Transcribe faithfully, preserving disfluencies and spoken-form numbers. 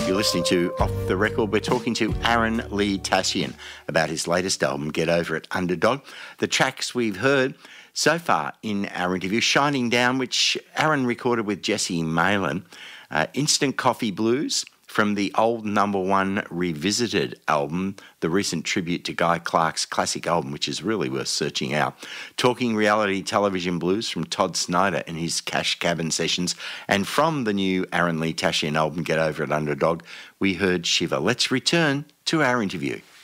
You're listening to Off the Record. We're talking to Aaron Lee Tashian about his latest album, Get Over It, Underdog. The tracks we've heard so far in our interview, Shining Down, which Aaron recorded with Jesse Malin, uh, Instant Coffee Blues from the old number one Revisited album, the recent tribute to Guy Clark's classic album, which is really worth searching out. Talking Reality Television Blues from Todd Snyder and his Cash Cabin sessions. And from the new Aaron Lee Tashian album, Get Over It, Underdog, we heard Shiver. Let's return to our interview.